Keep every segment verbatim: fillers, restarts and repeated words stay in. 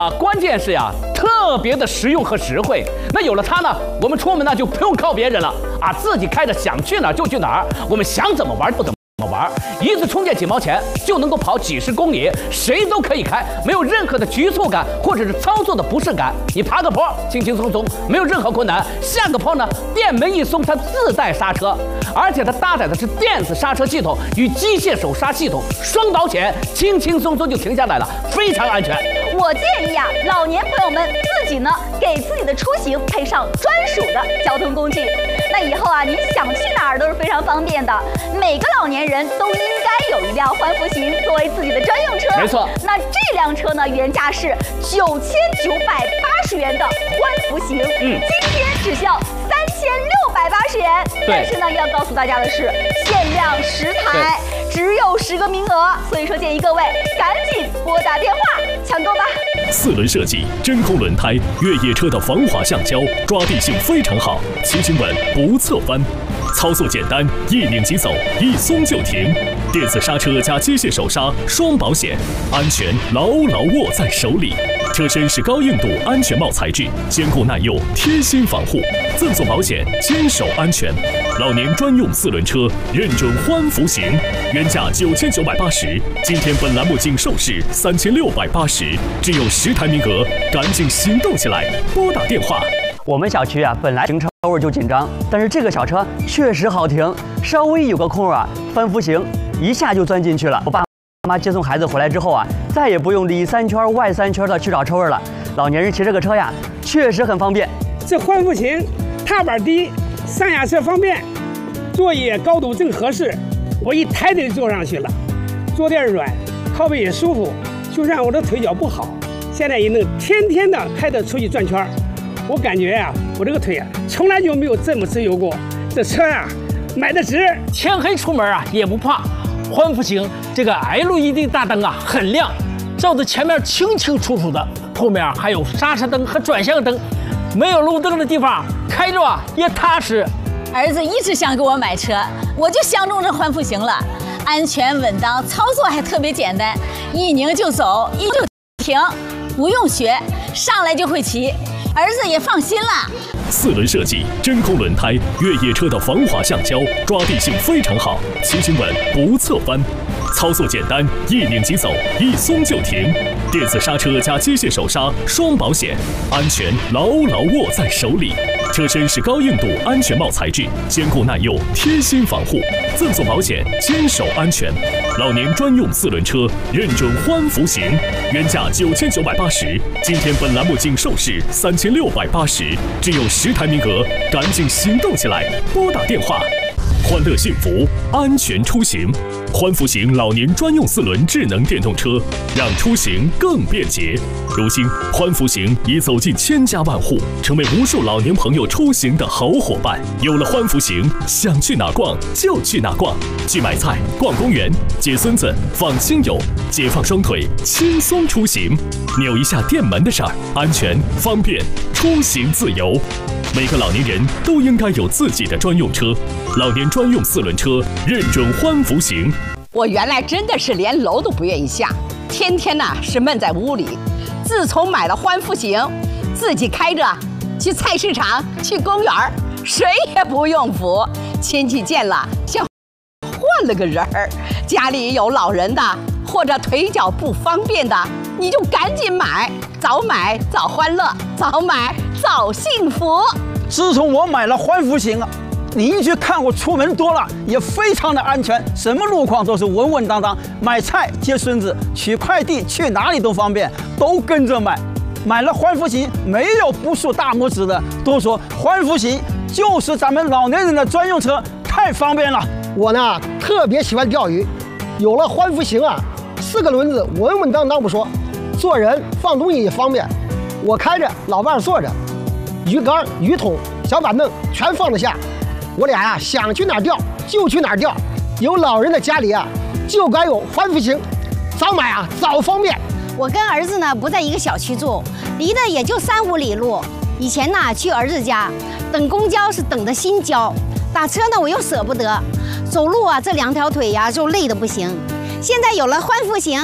啊，关键是呀，特别的实用和实惠。那有了它呢，我们出门呢就不用靠别人了啊，自己开着想去哪儿就去哪儿，我们想怎么玩就怎么。 怎么玩？一次充电几毛钱就能够跑几十公里，谁都可以开，没有任何的局促感或者是操作的不适感。你爬个坡轻轻松松，没有任何困难。下个坡呢，电门一松，它自带刹车，而且它搭载的是电子刹车系统与机械手刹系统，双保险，轻轻松松就停下来了，非常安全。 我建议啊，老年朋友们自己呢给自己的出行配上专属的交通工具，那以后啊，你想去哪儿都是非常方便的。每个老年人 人都应该有一辆欢福行作为自己的专用车。 没错， 那这辆车呢，原价是九千九百八十元的欢福行，嗯，今天只需要三千六百八十元。但是呢，要告诉大家的是，限量十台，只有十个名额，所以说建议各位赶紧拨打电话抢购吧。 四轮设计，真空轮胎，越野车的防滑橡胶，抓地性非常好，骑行稳不侧翻。 操作简单，一拧即走，一松就停。电子刹车加机械手刹，双保险，安全牢牢握在手里。车身是高硬度安全帽材质，坚固耐用，贴心防护，赠送保险，坚守安全。老年专用四轮车，认准欢福行，原价九千九百八十，今天本栏目仅售市三千六百八十，只有十台名额，赶紧行动起来，拨打电话。 我们小区啊，本来停车位就紧张，但是这个小车确实好停，稍微有个空啊，欢福行一下就钻进去了。我爸妈接送孩子回来之后啊，再也不用里三圈外三圈的去找车位了。老年人骑这个车呀，确实很方便。 这欢福行踏板低，上下车方便，座椅高度正合适，我一抬就坐上去了，坐垫软，靠背也舒服。就算我的腿脚不好，现在也能天天的开着出去转圈。 我感觉呀、啊，我这个腿啊，从来就没有这么自由过。这车啊，买的值。 天黑出门啊也不怕，欢福行这个 L E D 大灯啊很亮，照着前面清清楚楚的，后面还有刹车灯和转向灯，没有路灯的地方开着啊也踏实。 儿子一直想给我买车，我就相中这欢福行了，安全稳当，操作还特别简单，一拧就走，一就停，不用学，上来就会骑。 儿子也放心了。 四轮设计，真空轮胎，越野车的防滑橡胶，抓地性非常好，骑行稳不侧翻。操作简单，一拧即走，一松就停。电子刹车加机械手刹，双保险，安全牢牢握在手里。车身是高硬度安全帽材质，坚固耐用，贴心防护，赠送保险，坚守安全。老年专用四轮车，认准欢福行，原价九千九百八十，今天本栏目仅售市三千六百八十，只有十台名额，赶紧行动起来，拨打电话。 欢乐幸福，安全出行。欢福行老年专用四轮智能电动车，让出行更便捷。如今，欢福行已走进千家万户，成为无数老年朋友出行的好伙伴。有了欢福行，想去哪逛就去哪逛，去买菜、逛公园、接孙子、放亲友，解放双腿，轻松出行。扭一下电门的事儿，安全方便，出行自由。 每个老年人都应该有自己的专用车，老年专用四轮车，认准欢福行。 我原来真的是连楼都不愿意下，天天呐是闷在屋里。自从买了欢福行，自己开着去菜市场、去公园，谁也不用扶。亲戚见了像换了个人儿。家里有老人的或者腿脚不方便的，你就赶紧买，早买早欢乐，早买。 早幸福！ 自从我买了欢福行啊，邻居看我出门多了，也非常的安全，什么路况都是稳稳当当。买菜、接孙子、取快递，去哪里都方便，都跟着买。买了欢福行，没有不竖大拇指的，都说欢福行就是咱们老年人的专用车，太方便了。 我呢特别喜欢钓鱼，有了欢福行啊，四个轮子稳稳当当不说，做人放东西也方便。我开着，老伴坐着。 鱼竿、鱼桶、小板凳全放得下，我俩呀、啊、想去哪儿钓就去哪儿钓。有老人的家里啊，就该有欢福行，早买啊早方便。 我跟儿子呢不在一个小区住，离得也就三五里路。以前呢去儿子家，等公交是等的心焦，打车呢我又舍不得，走路啊这两条腿呀、啊、就累得不行。现在有了欢福行，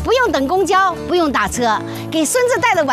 不用等公交，不用打车，给孙子带的玩。